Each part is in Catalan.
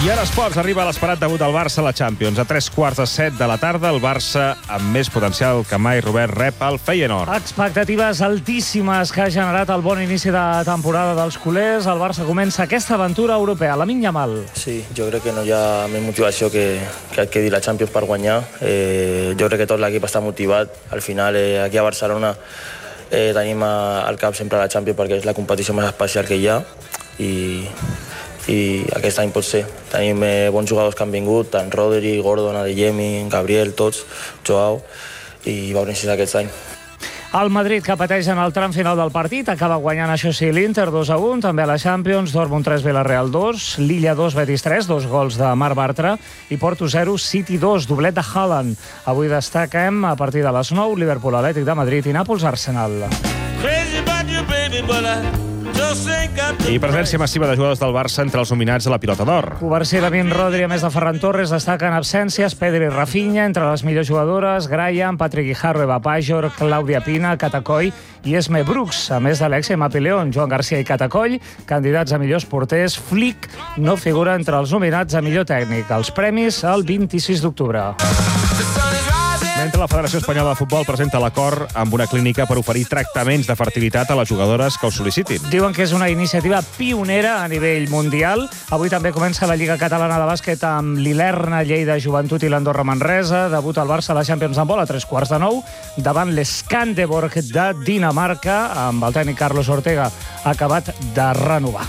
I ara esports, arriba l'esperat debut del Barça a la Champions. A 3:45 de la tarda, el Barça, amb més potencial que mai, Robert, rep el Feyenoord. Expectatives altíssimes que ha generat el bon inici de temporada dels culers. El Barça comença aquesta aventura europea. Lamine Yamal. Sí, jo crec que no hi ha més motivació que dir la Champions per guanyar. Jo crec que tot l'equip està motivat. Al final, aquí a Barcelona tenim al cap sempre la Champions perquè és la competició més especial que hi ha i aquest any pot ser. Tenim bons jugadors que han vingut, tant Rodri, Gordon, Adeyemi, Gabriel, tots, Joao, i veurem si és aquest any. El Madrid, que pateix en el tram final del partit, acaba guanyant, això sí, l'Inter 2-1, també a la Champions, Dortmund 3, Villarreal 2, Lilla 2, Betis 3, 2 gols de Marc Bartra, i Porto 0, City 2, doblet de Haaland. Avui destaquem, a partir de les 9, Liverpool, Atlètic de Madrid i Nàpols, Arsenal. I presència massiva de jugadors del Barça entre els nominats a la Pilota d'Or. Covarsí, Lamine, Rodri, a més de Ferran Torres, destaquen absències, Pedri i Rafinha, entre les millors jugadores, Graham, Patrick Guijarro, Eva Pajor, Clàudia Pina, Catacoll i Esme Brooks, a més d'Alexia Mapileón, Joan Garcia i Catacoll, candidats a millors porters. Flick no figura entre els nominats a millor tècnic. Els premis el 26 d'octubre. Mentre la Federació Espanyola de Futbol presenta l'acord amb una clínica per oferir tractaments de fertilitat a les jugadores que ho sol·licitin. Diuen que és una iniciativa pionera a nivell mundial. Avui també comença la Lliga Catalana de Bàsquet amb l'Ilerna, Lleida, Joventut i l'Andorra Manresa. Debut al Barça a la Champions d'handbol a 3:45 davant l'Skanderborg de Dinamarca, amb el tècnic Carlos Ortega acabat de renovar.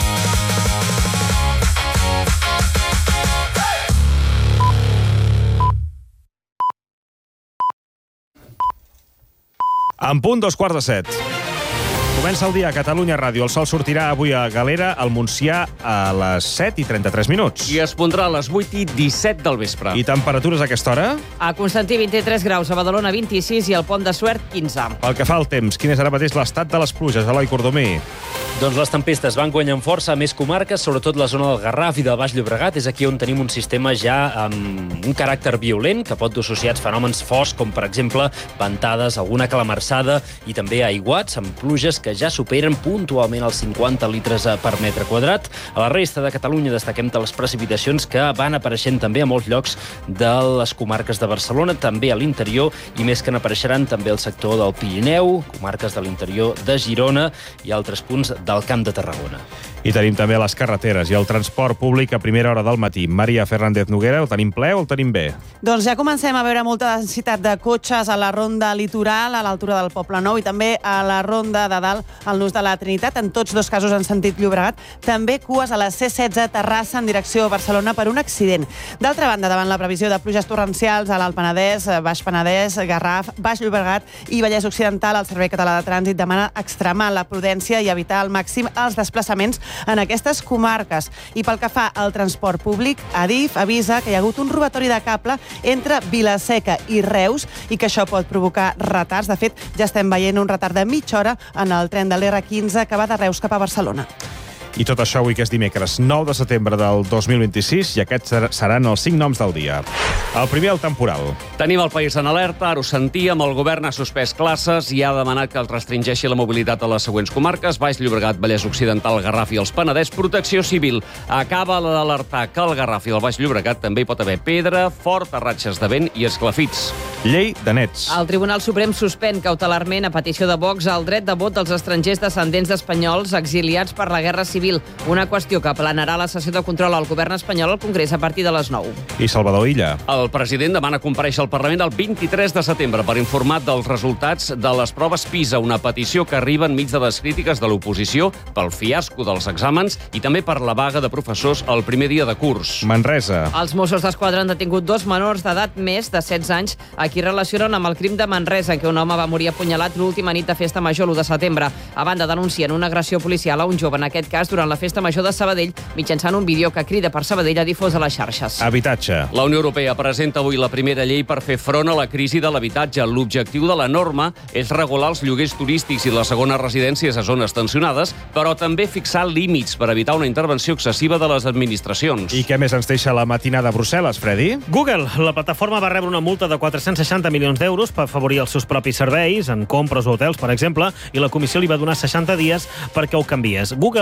En punt, 2:45. Comença el dia a Catalunya Ràdio. El sol sortirà avui a Galera, al Montsià, a les 7:33 minuts. I es pondrà a les 8:17 del vespre. I temperatures a aquesta hora? A Constantí, 23 graus, a Badalona, 26 i al Pont de Suert, 15. Pel que fa al temps, quin és ara mateix l'estat de les pluges? Eloi Cordomí. Doncs les tempestes van guanyant força a més comarques, sobretot la zona del Garraf i del Baix Llobregat. És aquí on tenim un sistema ja amb un caràcter violent, que pot dur associats fenòmens forts, com per exemple ventades, alguna calamarsada i també aiguats amb pluges que ja superen puntualment els 50 litres per metre quadrat. A la resta de Catalunya destaquem de les precipitacions que van apareixent també a molts llocs de les comarques de Barcelona, també a l'interior, i més que n'apareixeran també al sector del Pirineu, comarques de l'interior de Girona i altres punts del Camp de Tarragona. I tenim també les carreteres i el transport públic a primera hora del matí. Maria Fernández Noguera, el tenim ple o el tenim bé? Doncs ja comencem a veure molta densitat de cotxes a la ronda litoral, a l'altura del Poble Nou, i també a la ronda de dalt, al nus de la Trinitat, en tots dos casos en sentit Llobregat. També cues a la C16 Terrassa en direcció a Barcelona per un accident. D'altra banda, davant la previsió de pluges torrencials a l'Alt Penedès, Baix Penedès, Garraf, Baix Llobregat i Vallès Occidental, el Servei Català de Trànsit demana extremar la prudència i evitar al màxim els desplaçaments en aquestes comarques. I pel que fa al transport públic, Adif avisa que hi ha hagut un robatori de cable entre Vila-seca i Reus i que això pot provocar retards. De fet, ja estem veient un retard de mitja hora en el tren de l'R15 que va de Reus cap a Barcelona. I tot això avui, que és dimecres 9 de setembre del 2026, i aquests seran els 5 noms del dia. El primer, el temporal. Tenim el país en alerta, ara ho sentíem, el govern ha suspès classes i ha demanat que es restringeixi la mobilitat a les següents comarques: Baix Llobregat, Vallès Occidental, Garraf i els Penedès. Protecció Civil acaba d'alertar que al Garraf i al Baix Llobregat també hi pot haver pedra, fortes ratxes de vent i esclafits. Llei de nets. El Tribunal Suprem suspèn cautelarment, a petició de Vox, el dret de vot dels estrangers descendents d'espanyols exiliats per la Guerra Civil, una qüestió que planarà la sessió de control al govern espanyol al Congrés a partir de les 9. I Salvador Illa. El president demana comparèixer al Parlament el 23 de setembre per informar dels resultats de les proves PISA, una petició que arriba enmig de les crítiques de l'oposició pel fiasco dels exàmens i també per la vaga de professors el primer dia de curs. Manresa. Els Mossos d'Esquadra han detingut 2 menors d'edat més de 16 anys a qui relacionen amb el crim de Manresa, en què un home va morir apunyalat l'última nit de festa major l'1 de setembre. A banda, denuncien una agressió policial a un jove, en aquest cas durant la festa major de Sabadell, mitjançant un vídeo que Crida per Sabadell ha difós a les xarxes. Habitatge. La Unió Europea presenta avui la primera llei per fer front a la crisi de l'habitatge. L'objectiu de la norma és regular els lloguers turístics i les segones residències a zones tensionades, però també fixar límits per evitar una intervenció excessiva de les administracions. I què més ens deixa la matinada a Brussel·les, Freddy? Google, la plataforma, va rebre una multa de 460 milions d'euros per afavorir els seus propis serveis, en compres o hotels, per exemple, i la comissió li va donar 60 dies perquè ho canviés. Google diu que ja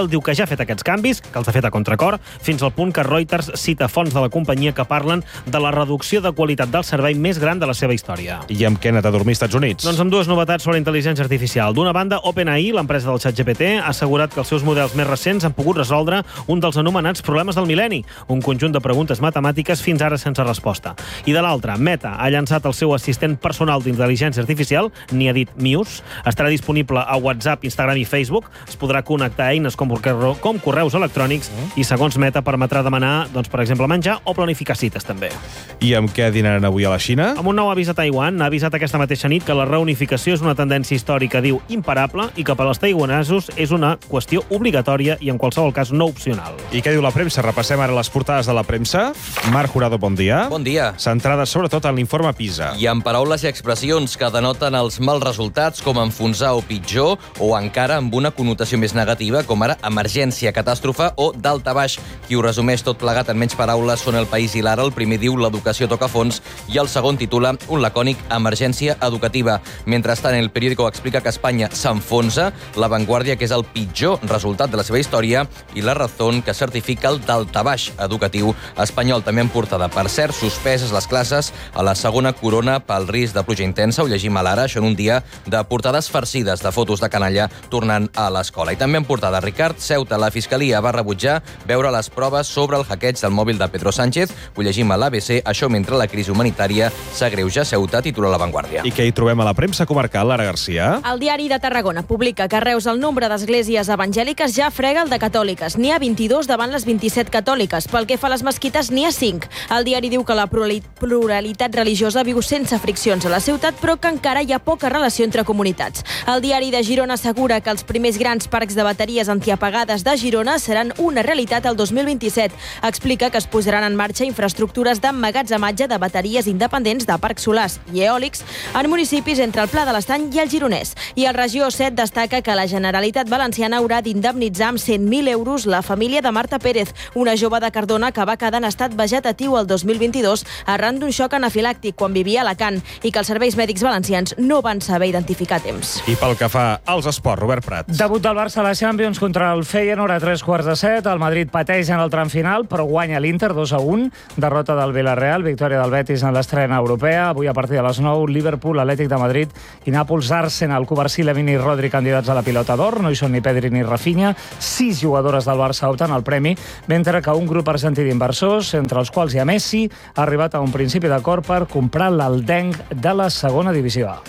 ja ha fet aquests canvis, que els ha fet a contracor, fins al punt que Reuters cita fonts de la companyia que parlen de la reducció de qualitat del servei més gran de la seva història. I amb què ha anat a dormir als Estats Units? Doncs amb dues novetats sobre intel·ligència artificial. D'una banda, OpenAI, l'empresa del ChatGPT, ha assegurat que els seus models més recents han pogut resoldre un dels anomenats problemes del mil·lenni, un conjunt de preguntes matemàtiques fins ara sense resposta. I de l'altra, Meta ha llançat el seu assistent personal d'intel·ligència artificial, n'hi ha dit Muse, estarà disponible a WhatsApp, Instagram i Facebook, es podrà connectar a eines com correus electrònics i, segons Meta, permetrà demanar, doncs, per exemple, menjar o planificar cites, també. I amb què dinaran avui a la Xina? Amb un nou avís a Taiwan, ha avisat aquesta mateixa nit que la reunificació és una tendència històrica, diu, imparable, i que per als taiwanesos és una qüestió obligatòria i, en qualsevol cas, no opcional. I què diu la premsa? Repassem ara les portades de la premsa. Marc Jurado, bon dia. Bon dia. Centrades sobretot en l'informe PISA. I amb paraules i expressions que denoten els mals resultats, com enfonsar o pitjor, o encara amb una connotació més negativa, com ara emergència, catàstrofe o daltabaix. Qui ho resumeix tot plegat en menys paraules són El País i l'Ara. El primer diu l'educació toca fons i el segon titula un lacònic emergència educativa. Mentrestant, El Periódico explica que Espanya s'enfonsa, La Vanguardia que és el pitjor resultat de la seva història i La Razón que certifica el daltabaix educatiu espanyol. També en portada, per cert, suspeses les classes a la segona corona pel risc de pluja intensa. Ho llegim a l'Ara, això en un dia de portades farcides de fotos de canalla tornant a l'escola. I també en portada, Ricard Ceuta, la Fiscalia va rebutjar veure les proves sobre el hackeig del mòbil de Pedro Sánchez. Ho llegim a l'ABC, això mentre la crisi humanitària s'agreuja. Ceuta titula La Vanguardia. I què hi trobem a la premsa comarcal, Lara Garcia? El diari de Tarragona publica que a Reus el nombre d'esglésies evangèliques ja frega el de catòliques. N'hi ha 22 davant les 27 catòliques. Pel que fa a les mesquites, n'hi ha 5. El diari diu que la pluralitat religiosa viu sense friccions a la ciutat, però que encara hi ha poca relació entre comunitats. El diari de Girona assegura que els primers grans parcs de bateries antiapagades de Girona seran una realitat el 2027. Explica que es posaran en marxa infraestructures d'emmagatzematge de bateries independents de parcs solars i eòlics en municipis entre el Pla de l'Estany i el Gironès. I el Regió 7 destaca que la Generalitat Valenciana haurà d'indemnitzar amb 100.000 euros la família de Marta Pérez, una jove de Cardona que va quedar en estat vegetatiu el 2022 arran d'un xoc anafilàctic quan vivia a Alacant i que els serveis mèdics valencians no van saber identificar a temps. I pel que fa als esports, Robert Prats. Debut del Barça a la Champions contra el Feyenoord a 3:15. El Madrid pateix en el tram final, però guanya l'Inter 2-1. Derrota del Villarreal, victòria del Betis en l'estrena europea. Avui a partir de les 9, Liverpool, Atlètic de Madrid i Nàpols, Arsenal, Covarsí, Lamine i Rodri candidats a la pilota d'or. No hi són ni Pedri ni Rafinha. 6 jugadores del Barça opten al premi, mentre que un grup argentí d'inversors, entre els quals hi ha Messi, ha arribat a un principi d'acord per comprar l'Aldenc de la segona divisió A.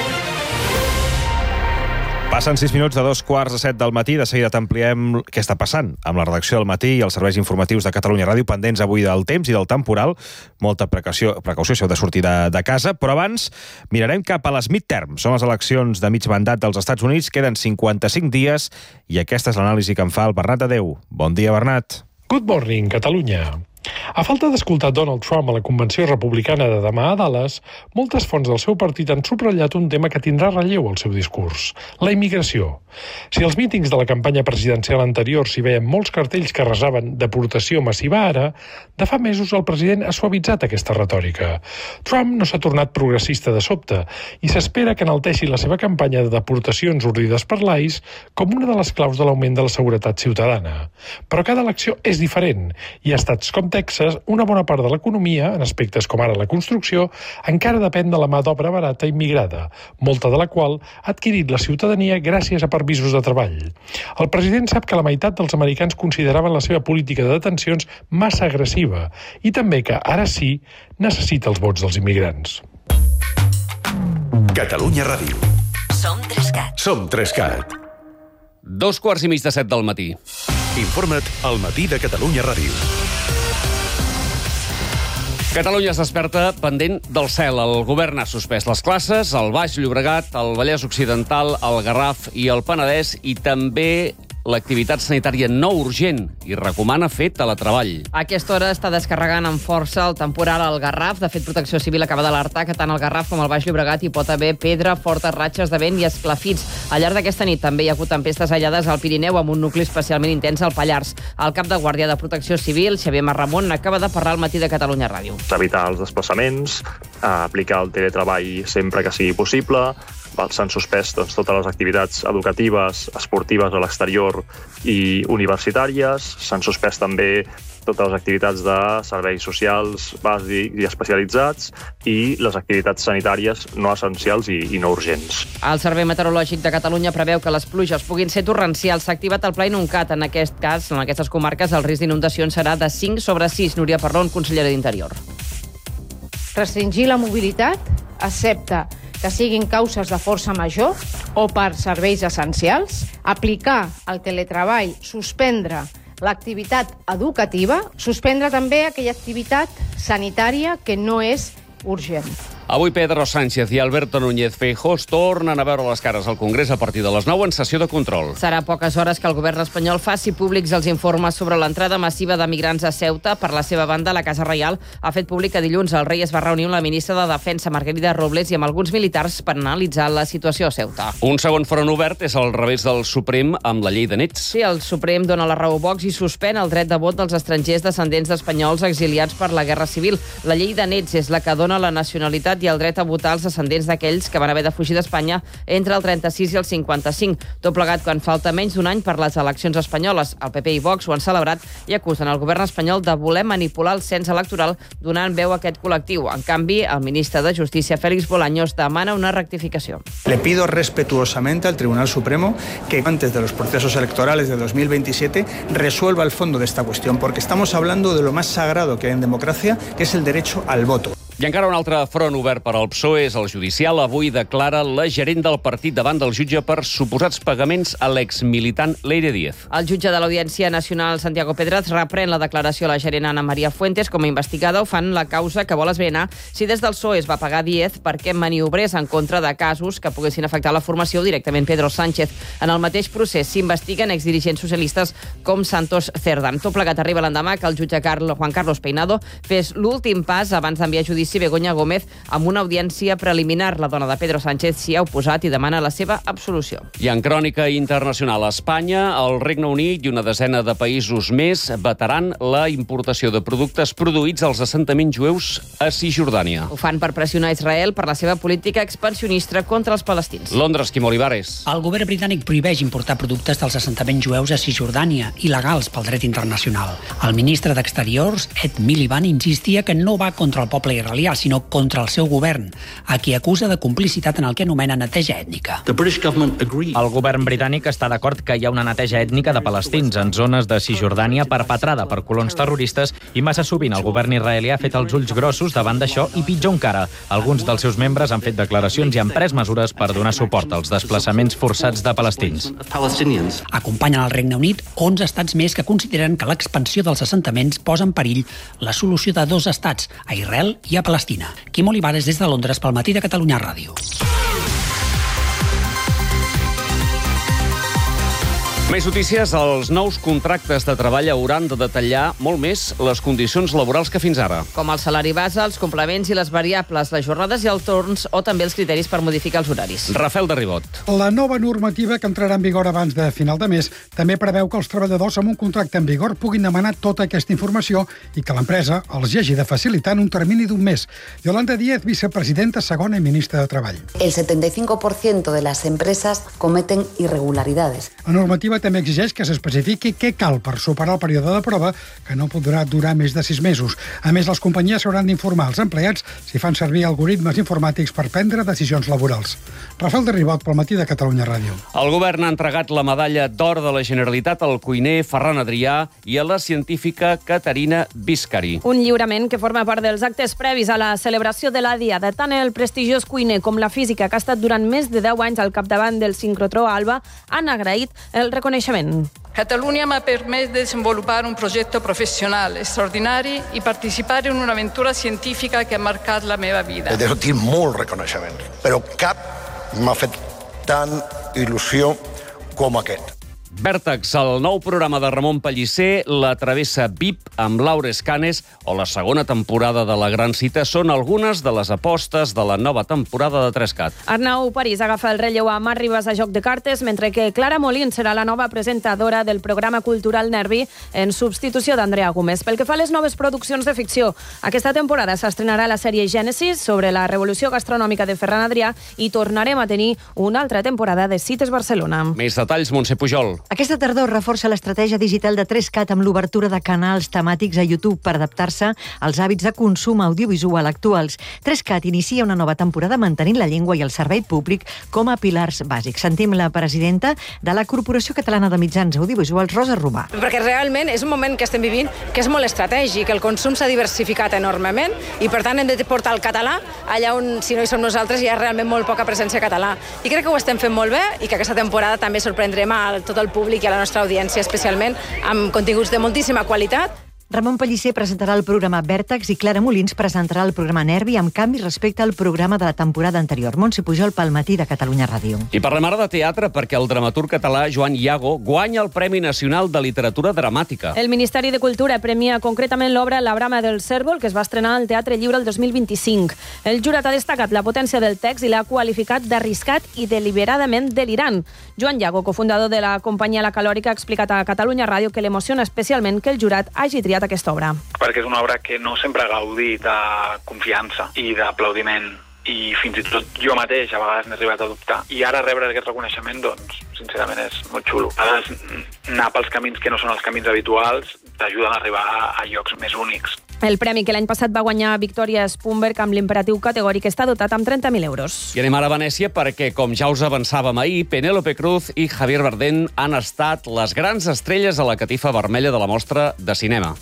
Passen 6 minuts de 2:15 del matí. De seguida t'ampliem què està passant amb la redacció del matí i els serveis informatius de Catalunya Ràdio, pendents avui del temps i del temporal. Molta precaució si heu de sortir de casa. Però abans mirarem cap a les midterms. Són les eleccions de mig mandat dels Estats Units. Queden 55 dies i aquesta és l'anàlisi que en fa el Bernat Adeu. Bon dia, Bernat. Good morning, Catalunya. A falta d'escoltar Donald Trump a la convenció republicana de demà a Dallas, moltes fonts del seu partit han subratllat un tema que tindrà relleu al seu discurs, la immigració. Si als mítings de la campanya presidencial anterior s'hi veien molts cartells que resaven deportació massiva ara, de fa mesos el president ha suavitzat aquesta retòrica. Trump no s'ha tornat progressista de sobte i s'espera que enalteixi la seva campanya de deportacions ordides per l'ICE com una de les claus de l'augment de la seguretat ciutadana. Però cada elecció és diferent i a estats com Texas, una bona part de l'economia, en aspectes com ara la construcció, encara depèn de la mà d'obra barata immigrada, molta de la qual ha adquirit la ciutadania gràcies a permisos de treball. El president sap que la meitat dels americans consideraven la seva política de detencions massa agressiva i també que, ara sí, necessita els vots dels immigrants. Catalunya Ràdio. Som 3CAT. Som 3CAT. 2:15 del matí. Informa't al matí de Catalunya Ràdio. Catalunya es desperta pendent del cel. El govern ha suspès les classes al Baix Llobregat, al Vallès Occidental, al Garraf i al Penedès, i també l'activitat sanitària no urgent i recomana fer teletreball. A aquesta hora està descarregant amb força el temporal al Garraf. De fet, Protecció Civil acaba d'alertar que tant al Garraf com al Baix Llobregat hi pot haver pedra, fortes ratxes de vent i esclafits. Al llarg d'aquesta nit també hi ha hagut tempestes aïllades al Pirineu amb un nucli especialment intens al Pallars. El cap de guàrdia de Protecció Civil, Xavier Marramon, acaba de parlar al matí de Catalunya Ràdio. Evitar els desplaçaments, aplicar el teletreball sempre que sigui possible, s'han suspès totes les activitats educatives, esportives a l'exterior i universitàries. S'han suspès també totes les activitats de serveis socials bàsics i especialitzats i les activitats sanitàries no essencials i no urgents. El Servei Meteorològic de Catalunya preveu que les pluges puguin ser torrencials. S'ha activat el Pla Inuncat. En aquest cas, en aquestes comarques, el risc d'inundacions serà de 5/6. Núria Parlon, consellera d'Interior. Restringir la mobilitat, excepte que siguin causes de força major o per serveis essencials, aplicar el teletreball, suspendre l'activitat educativa, suspendre també aquella activitat sanitària que no és urgent. Avui Pedro Sánchez i Alberto Núñez Feijóo tornen a veure les cares al Congrés a partir de les 9 en sessió de control. Serà poques hores que el govern espanyol faci públics els informes sobre l'entrada massiva de migrants a Ceuta. Per la seva banda, la Casa Reial ha fet públic que dilluns el rei es va reunir amb la ministra de Defensa, Margarida Robles, i amb alguns militars per analitzar la situació a Ceuta. Un segon front obert és al revés del Suprem amb la llei de nets. Sí, el Suprem dona la raó a Vox i suspèn el dret de vot dels estrangers descendents d'espanyols exiliats per la Guerra Civil. La llei de nets és la que dona la nacionalitat i el dret a votar als descendents d'aquells que van haver de fugir d'Espanya entre el 36 i el 55. Tot plegat quan falta menys d'un any per les eleccions espanyoles. El PP i Vox ho han celebrat i acusen el govern espanyol de voler manipular el cens electoral donant veu a aquest col·lectiu. En canvi, el ministre de Justícia, Félix Bolaños, demana una rectificació. Le pido respetuosamente al Tribunal Supremo que antes de los procesos electorales de 2027 resuelva el fondo de esta cuestión, porque estamos hablando de lo más sagrado que hay en democracia, que es el derecho al voto. I encara un altre front obert per al PSOE és el judicial. Avui declara la gerent del partit davant del jutge per suposats pagaments a l'exmilitant Leire Díez. El jutge de l'Audiència Nacional, Santiago Pedraz, reprèn la declaració a la gerent Ana María Fuentes com a investigada. Ho fan la causa que vol esbrinar si des del PSOE es va pagar Díez perquè maniobrés en contra de casos que poguessin afectar la formació directament Pedro Sánchez. En el mateix procés s'investiguen exdirigents socialistes com Santos Cerdán. Tot plegat arriba l'endemà que el jutge Juan Carlos Peinado fes l'últim pas abans d'enviar a judici Begoña Gómez amb una audiència preliminar. La dona de Pedro Sánchez s'hi ha oposat i demana la seva absolució. I en crònica internacional, a Espanya, el Regne Unit i una desena de països més vetaran la importació de productes produïts als assentaments jueus a Cisjordània. Ho fan per pressionar Israel per la seva política expansionista contra els palestins. Londres, Quim Olivares. El govern britànic prohibeix importar productes dels assentaments jueus a Cisjordània, il·legals pel dret internacional. El ministre d'Exteriors, Ed Miliband, insistia que no va contra el poble israelià, sinó contra el seu govern, a qui acusa de complicitat en el que anomena neteja ètnica. El govern britànic està d'acord que hi ha una neteja ètnica de palestins en zones de Cisjordània perpetrada per colons terroristes i massa sovint el govern israelià ha fet els ulls grossos davant d'això i pitjor encara. Alguns dels seus membres han fet declaracions i han pres mesures per donar suport als desplaçaments forçats de palestins. Acompanyen al Regne Unit 11 estats més que consideren que l'expansió dels assentaments posa en perill la solució de dos estats, a Israel i a Palestina. Quim Olivares des de Londres pel Matí de Catalunya Ràdio. Més notícies. Els nous contractes de treball hauran de detallar molt més les condicions laborals que fins ara. Com el salari base, els complements i les variables, les jornades i els torns, o també els criteris per modificar els horaris. Rafael de Ribot. La nova normativa, que entrarà en vigor abans de final de mes, també preveu que els treballadors amb un contracte en vigor puguin demanar tota aquesta informació i que l'empresa els hi hagi de facilitar en un termini d'un mes. Yolanda Díez, vicepresidenta segona i ministra de Treball. El 75% de las empresas cometen irregularidades. La normativa també exigeix que s'especifiqui què cal per superar el període de prova, que no podrà durar més de 6 mesos. A més, les companyies hauran d'informar els empleats si fan servir algoritmes informàtics per prendre decisions laborals. Rafael de Ribot, pel Matí de Catalunya Ràdio. El govern ha entregat la medalla d'or de la Generalitat al cuiner Ferran Adrià i a la científica Caterina Biscari. Un lliurament que forma part dels actes previs a la celebració de la Diada. Tant el prestigiós cuiner com la física, que ha estat durant més de 10 anys al capdavant del sincrotró Alba, han agraït el reconeixement. Catalunya m'ha permès desenvolupar un projecte professional extraordinari i participar en una aventura científica que ha marcat la meva vida. He de sentir molt reconeixement, però cap m'ha fet tan il·lusió com aquest. Vèrtex, el nou programa de Ramon Pellicer, La travessa VIP amb Laura Escanes o la segona temporada de La Gran Cita són algunes de les apostes de la nova temporada de 3CAT. Arnau París agafa el relleu a Marc Ribas a Joc de Cartes, mentre que Clara Molins serà la nova presentadora del programa cultural Nervi en substitució d'Andrea Gómez. Pel que fa a les noves produccions de ficció, aquesta temporada s'estrenarà la sèrie Gènesis sobre la revolució gastronòmica de Ferran Adrià i tornarem a tenir una altra temporada de Cites Barcelona. Més detalls, Montse Pujol. Aquesta tardor reforça l'estratègia digital de 3CAT amb l'obertura de canals temàtics a YouTube per adaptar-se als hàbits de consum audiovisual actuals. 3CAT inicia una nova temporada mantenint la llengua i el servei públic com a pilars bàsics. Sentim la presidenta de la Corporació Catalana de Mitjans Audiovisuals, Rosa Romà. Perquè realment és un moment que estem vivint que és molt estratègic, el consum s'ha diversificat enormement i per tant hem de portar el català allà on, si no hi som nosaltres, hi ha realment molt poca presència català. I crec que ho estem fent molt bé i que aquesta temporada també sorprendrem a tot el públic i a la nostra audiència, especialment amb continguts de moltíssima qualitat. Ramon Pellicer presentarà el programa Vèrtex i Clara Molins presentarà el programa Nervi amb canvis respecte al programa de la temporada anterior. Montse Pujol pel Matí de Catalunya Ràdio. I parlem ara de teatre perquè el dramaturg català Joan Iago guanya el Premi Nacional de Literatura Dramàtica. El Ministeri de Cultura premia concretament l'obra La brama del cérvol, que es va estrenar al Teatre Lliure el 2025. El jurat ha destacat la potència del text i l'ha qualificat d'arriscat i deliberadament delirant. Joan Iago, cofundador de la companyia La Calòrica, ha explicat a Catalunya Ràdio que l'emociona especialment que el jurat hagi triat aquesta obra. Perquè és una obra que no sempre gaudi de confiança i d'aplaudiment i fins i tot jo mateix a vegades n'he arribat a dubtar. I ara rebre aquest reconeixement, doncs, sincerament és molt xulo. A vegades anar pels camins que no són els camins habituals t'ajuden a arribar a llocs més únics. El premi que l'any passat va guanyar Victoria Spumberg amb l'imperatiu categòric està dotat amb 30.000 euros. I anem ara a Venècia perquè, com ja us avançàvem ahir, Penélope Cruz i Javier Bardem han estat les grans estrelles a la catifa vermella de la mostra de cinema.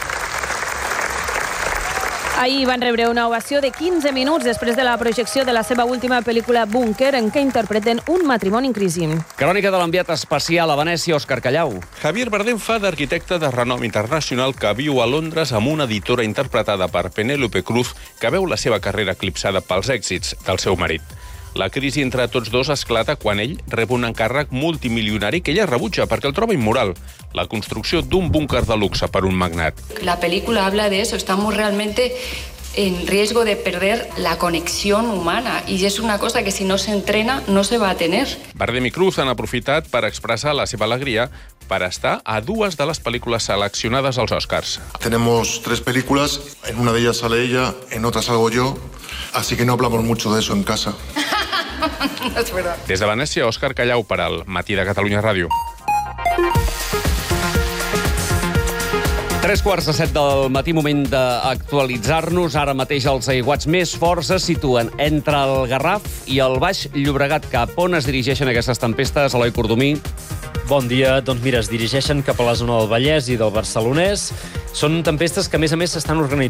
Ahir van rebre una ovació de 15 minuts després de la projecció de la seva última pel·lícula Búnquer, en què interpreten un matrimoni en crisi. Crònica de l'enviat especial a Venècia, Òscar Callau. Javier Bardem fa d'arquitecte de renom internacional que viu a Londres amb una editora interpretada per Penélope Cruz que veu la seva carrera eclipsada pels èxits del seu marit. La crisi entre tots dos esclata quan ell rep un encàrrec multimilionari que ella rebutja perquè el troba immoral, la construcció d'un búnquer de luxe per un magnat. La película habla de eso, estamos realmente en riesgo de perder la conexión humana y es una cosa que si no se entrena no se va a tener. Bardem i Cruz han aprofitat per expressar la seva alegria per estar a dues de les pel·lícules seleccionades als Oscars. Tenemos 3 películas, en una de ellas sale ella, en otra salgo yo, así que no hablamos mucho de eso en casa. No es verdad. Des de Venècia, Òscar Callau per al Matí de Catalunya Ràdio. 7:15 del matí, moment d'actualitzar-nos. Ara mateix els aiguats més forts es situen entre el Garraf i el Baix Llobregat. Cap on es dirigeixen aquestes tempestes, Eloi Cordomí? Bon dia. Doncs mira, es dirigeixen cap a la zona del Vallès i del Barcelonès. Són tempestes que, a més s'estan organitzant